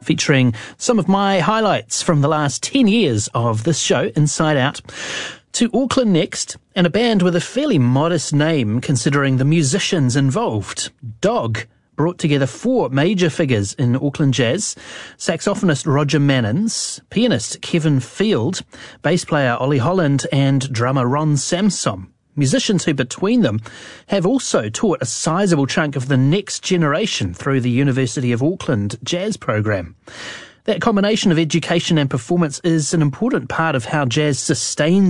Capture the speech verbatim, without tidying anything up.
featuring some of my highlights from the last ten years of this show, Inside Out. To Auckland next, and a band with a fairly modest name considering the musicians involved. Dog brought together four major figures in Auckland jazz: saxophonist Roger Mannins, pianist Kevin Field, bass player Ollie Holland, and drummer Ron Samsom. Musicians who, between them, have also taught a sizable chunk of the next generation through the University of Auckland jazz program. That combination of education and performance is an important part of how jazz sustains